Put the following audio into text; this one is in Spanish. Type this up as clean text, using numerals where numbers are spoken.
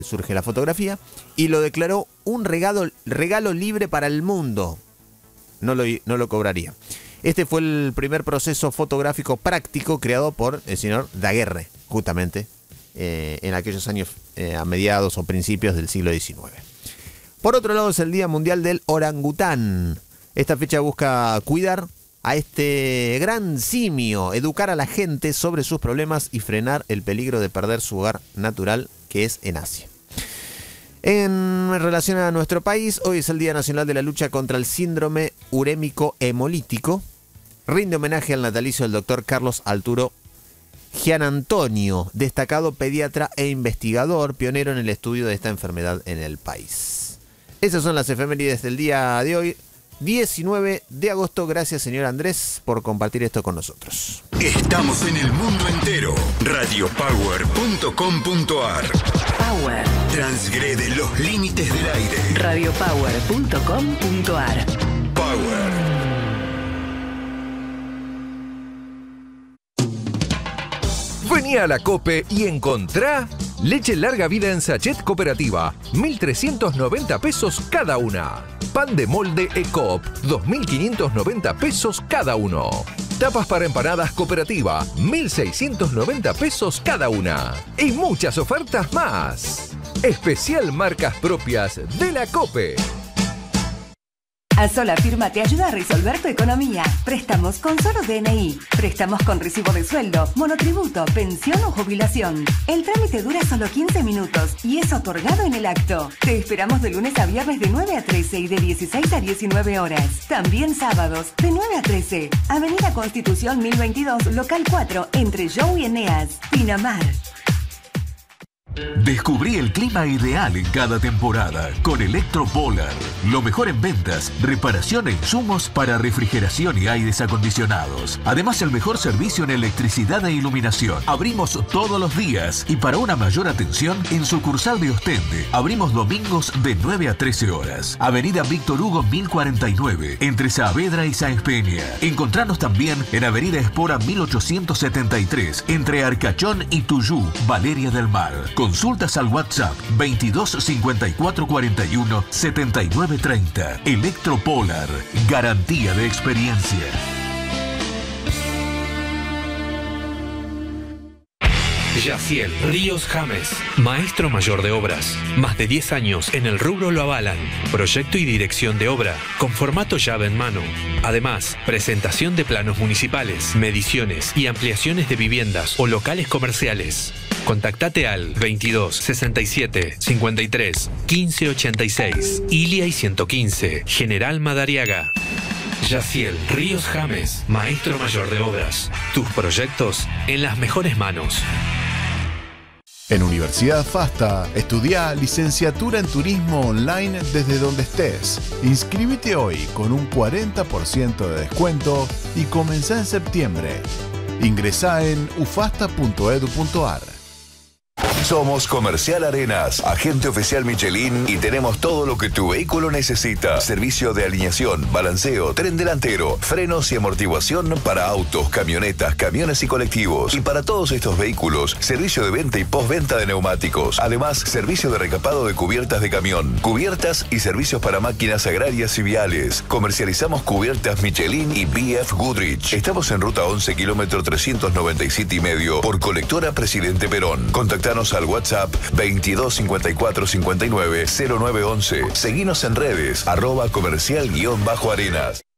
surge la fotografía y lo declaró un regalo libre para el mundo. No lo cobraría. Este fue el primer proceso fotográfico práctico creado por el señor Daguerre, justamente, en aquellos años a mediados o principios del siglo XIX. Por otro lado, es el Día Mundial del Orangután. Esta fecha busca cuidar a este gran simio, educar a la gente sobre sus problemas y frenar el peligro de perder su hogar natural, que es en Asia. En relación a nuestro país, hoy es el Día Nacional de la Lucha contra el Síndrome Urémico Hemolítico. Rinde homenaje al natalicio del doctor Carlos Arturo Gianantonio, destacado pediatra e investigador, pionero en el estudio de esta enfermedad en el país. Esas son las efemérides del día de hoy, 19 de agosto. Gracias, señor Andrés, por compartir esto con nosotros. Estamos en el mundo entero. Radiopower.com.ar. Power. Transgrede los límites del aire. Radiopower.com.ar. Power. Vení a la COPE y encontrá leche larga vida en sachet cooperativa, 1.390 pesos cada una. Pan de molde ECOOP, 2.590 pesos cada uno. Tapas para empanadas cooperativa, 1.690 pesos cada una. Y muchas ofertas más. Especial marcas propias de la COPE. Asola Firma te ayuda a resolver tu economía. Préstamos con solo DNI. Préstamos con recibo de sueldo, monotributo, pensión o jubilación. El trámite dura solo 15 minutos y es otorgado en el acto. Te esperamos de lunes a viernes de 9 a 13 y de 16 a 19 horas. También sábados de 9 a 13. Avenida Constitución 1022, local 4, entre Jou y Eneas, Pinamar. Descubrí el clima ideal en cada temporada con Electropolar. Lo mejor en ventas, reparación e insumos para refrigeración y aires acondicionados. Además, el mejor servicio en electricidad e iluminación. Abrimos todos los días y para una mayor atención, en sucursal de Ostende. Abrimos domingos de 9 a 13 horas. Avenida Víctor Hugo 1049, entre Saavedra y Sáenz Peña. Encontranos también en Avenida Espora 1873, entre Arcachón y Tuyú, Valeria del Mar. Consultas al WhatsApp 22 54 41 79 30. Electropolar, garantía de experiencia. Yaciel Ríos James, maestro mayor de obras. Más de 10 años en el rubro lo avalan. Proyecto y dirección de obra, con formato llave en mano. Además, presentación de planos municipales, mediciones y ampliaciones de viviendas o locales comerciales. Contactate al 22 67 53 15 86, Ilia y 115, General Madariaga. Yaciel Ríos James, maestro mayor de obras. Tus proyectos en las mejores manos. En Universidad FASTA, estudia licenciatura en turismo online desde donde estés. Inscríbete hoy con un 40% de descuento y comenzá en septiembre. Ingresá en ufasta.edu.ar. Somos Comercial Arenas, agente oficial Michelin y tenemos todo lo que tu vehículo necesita. Servicio de alineación, balanceo, tren delantero, frenos y amortiguación para autos, camionetas, camiones y colectivos. Y para todos estos vehículos, servicio de venta y postventa de neumáticos. Además, servicio de recapado de cubiertas de camión, cubiertas y servicios para máquinas agrarias y viales. Comercializamos cubiertas Michelin y BF Goodrich. Estamos en ruta 11, kilómetro 397,5 por colectora Presidente Perón. Contactanos al WhatsApp 22 54 59 0911. Seguinos en redes @comercial_arenas.